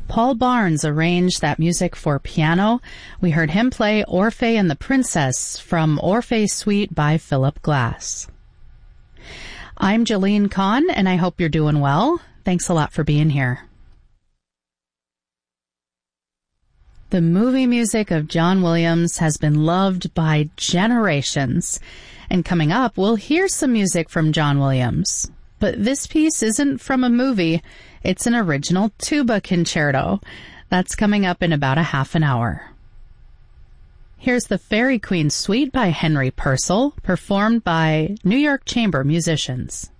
Paul Barnes arranged that music for piano. We heard him play Orpheus and the Princess from Orpheus Suite by Philip Glass. I'm Jolene Kahn, and I hope you're doing well. Thanks a lot for being here. The movie music of John Williams has been loved by generations. And coming up, we'll hear some music from John Williams. But this piece isn't from a movie. It's an original tuba concerto. That's coming up in about a half an hour. Here's the Fairy Queen Suite by Henry Purcell, performed by New York Chamber musicians.